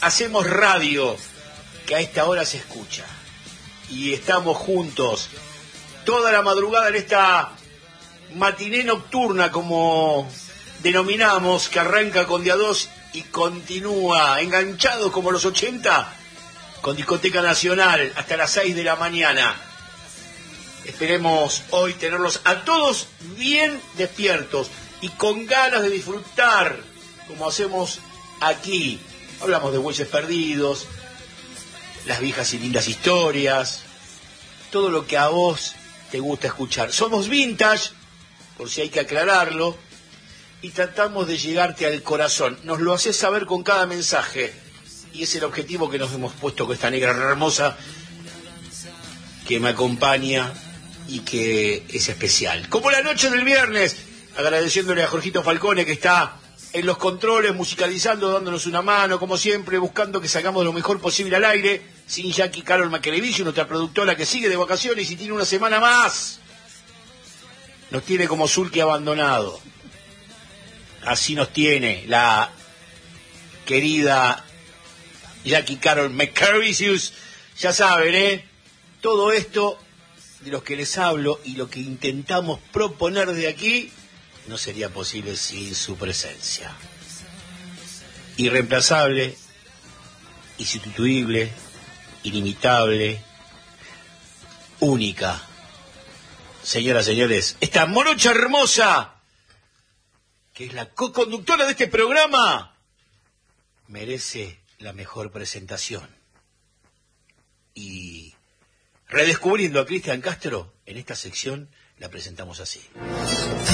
hacemos radio, que a esta hora se escucha. Y estamos juntos toda la madrugada en esta matiné nocturna, como denominamos, que arranca con día 2 y continúa enganchados como los 80 con Discoteca Nacional hasta las 6 de la mañana. Esperemos hoy tenerlos a todos bien despiertos y con ganas de disfrutar, como hacemos aquí. Hablamos de Bueyes Perdidos, las viejas y lindas historias, todo lo que a vos te gusta escuchar. Somos vintage, por si hay que aclararlo, y tratamos de llegarte al corazón. Nos lo haces saber con cada mensaje, y es el objetivo que nos hemos puesto con esta negra hermosa que me acompaña y que es especial. Como la noche del viernes, agradeciéndole a Jorgito Falcone, que está en los controles, musicalizando, dándonos una mano, como siempre, buscando que sacamos lo mejor posible al aire, sin Jackie Carol Macalevillo, nuestra productora que sigue de vacaciones y tiene una semana más. Nos tiene como Zulki abandonado. Así nos tiene la querida Jackie Carol Macalevillo. Ya saben, todo esto de los que les hablo y lo que intentamos proponer de aquí no sería posible sin su presencia. Irreemplazable, insustituible, inimitable, única. Señoras, señores, esta morocha hermosa, que es la co-conductora de este programa, merece la mejor presentación. Y redescubriendo a Cristian Castro, en esta sección la presentamos así.